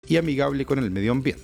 y amigable con el medio ambiente.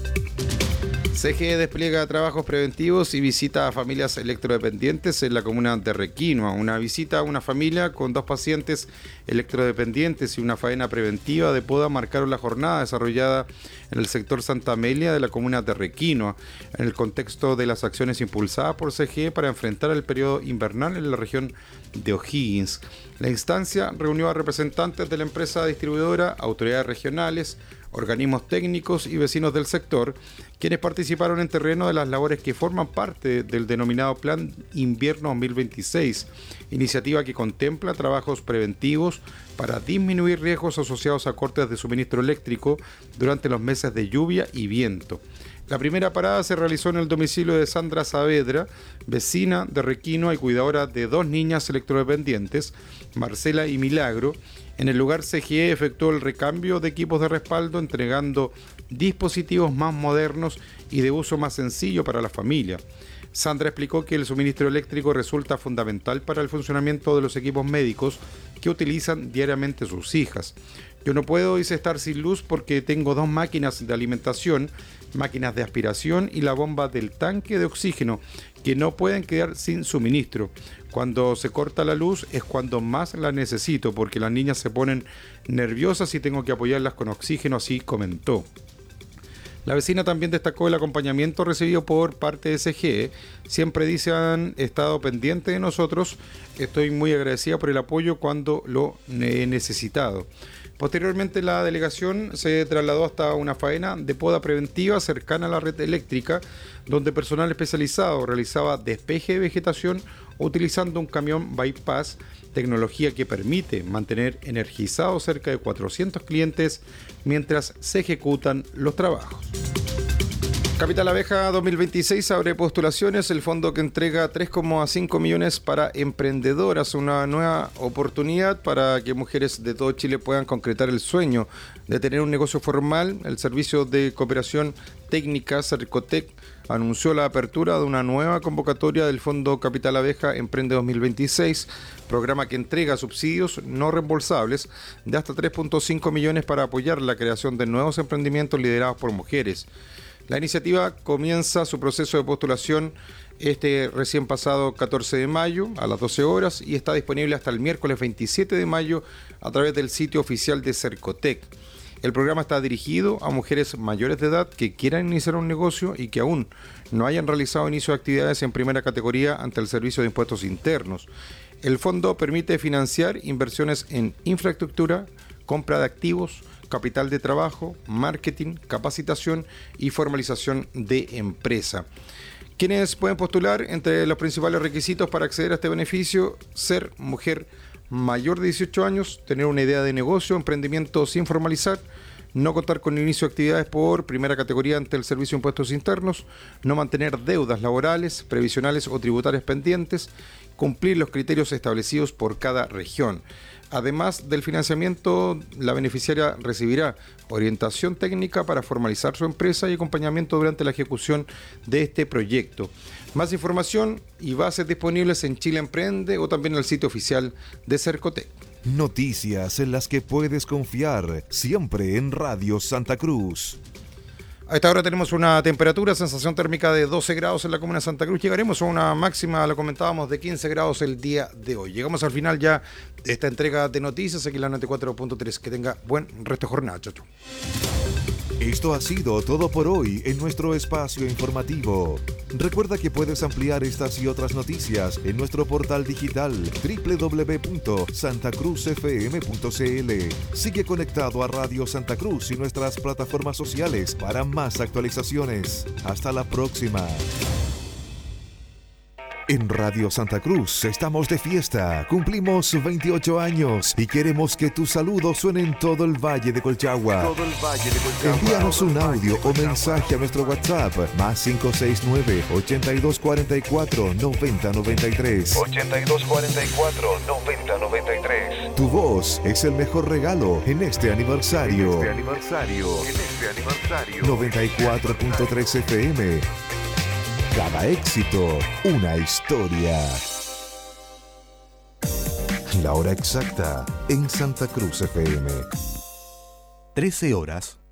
CGE despliega trabajos preventivos y visita a familias electrodependientes en la comuna de Requinoa. Una visita a una familia con 2 pacientes electrodependientes y una faena preventiva de poda marcaron la jornada desarrollada en el sector Santa Amelia de la comuna de Requinoa, en el contexto de las acciones impulsadas por CGE para enfrentar el periodo invernal en la región de O'Higgins. La instancia reunió a representantes de la empresa distribuidora, autoridades regionales, organismos técnicos y vecinos del sector, quienes participaron en terreno de las labores que forman parte del denominado Plan Invierno 2026, iniciativa que contempla trabajos preventivos para disminuir riesgos asociados a cortes de suministro eléctrico durante los meses de lluvia y viento. La primera parada se realizó en el domicilio de Sandra Saavedra, vecina de Requinoa y cuidadora de 2 niñas electrodependientes, Marcela y Milagro. En el lugar, CGE efectuó el recambio de equipos de respaldo, entregando dispositivos más modernos y de uso más sencillo para la familia. Sandra explicó que el suministro eléctrico resulta fundamental para el funcionamiento de los equipos médicos que utilizan diariamente sus hijas. Yo no puedo, dice, estar sin luz porque tengo 2 máquinas de alimentación, máquinas de aspiración y la bomba del tanque de oxígeno que no pueden quedar sin suministro. Cuando se corta la luz es cuando más la necesito porque las niñas se ponen nerviosas y tengo que apoyarlas con oxígeno, así comentó. La vecina también destacó el acompañamiento recibido por parte de CGE. Siempre dice han estado pendientes de nosotros. Estoy muy agradecida por el apoyo cuando lo he necesitado. Posteriormente la delegación se trasladó hasta una faena de poda preventiva cercana a la red eléctrica, donde personal especializado realizaba despeje de vegetación utilizando un camión bypass, tecnología que permite mantener energizados cerca de 400 clientes mientras se ejecutan los trabajos. Capital Abeja 2026 abre postulaciones, el fondo que entrega 3,5 millones para emprendedoras, una nueva oportunidad para que mujeres de todo Chile puedan concretar el sueño de tener un negocio formal. El Servicio de Cooperación Técnica Cercotec anunció la apertura de una nueva convocatoria del Fondo Capital Abeja Emprende 2026, programa que entrega subsidios no reembolsables de hasta 3,5 millones para apoyar la creación de nuevos emprendimientos liderados por mujeres. La iniciativa comienza su proceso de postulación este recién pasado 14 de mayo a las 12 horas y está disponible hasta el miércoles 27 de mayo a través del sitio oficial de Cercotec. El programa está dirigido a mujeres mayores de edad que quieran iniciar un negocio y que aún no hayan realizado inicio de actividades en primera categoría ante el Servicio de Impuestos Internos. El fondo permite financiar inversiones en infraestructura, compra de activos, capital de trabajo, marketing, capacitación y formalización de empresa. ¿Quiénes pueden postular? Entre los principales requisitos para acceder a este beneficio: ser mujer mayor de 18 años, tener una idea de negocio, emprendimiento sin formalizar, no contar con inicio de actividades por primera categoría ante el Servicio de Impuestos Internos, no mantener deudas laborales, previsionales o tributarias pendientes, cumplir los criterios establecidos por cada región. Además del financiamiento, la beneficiaria recibirá orientación técnica para formalizar su empresa y acompañamiento durante la ejecución de este proyecto. Más información y bases disponibles en Chile Emprende o también en el sitio oficial de Cercotec. Noticias en las que puedes confiar, siempre en Radio Santa Cruz. A esta hora tenemos una temperatura, sensación térmica de 12 grados en la comuna de Santa Cruz. Llegaremos a una máxima, lo comentábamos, de 15 grados el día de hoy. Llegamos al final ya de esta entrega de noticias aquí en la 94.3. Que tenga buen resto de jornada, chacho. Esto ha sido todo por hoy en nuestro espacio informativo. Recuerda que puedes ampliar estas y otras noticias en nuestro portal digital www.santacruzfm.cl. Sigue conectado a Radio Santa Cruz y nuestras plataformas sociales para más actualizaciones. Hasta la próxima. En Radio Santa Cruz estamos de fiesta, cumplimos 28 años y queremos que tus saludos suenen en todo el Valle de Colchagua. Envíanos un audio o mensaje a nuestro WhatsApp más 569-8244-9093. 8244-9093. Tu voz es el mejor regalo en este aniversario. 94.3 FM. Cada éxito, una historia. La hora exacta en Santa Cruz FM. 13 horas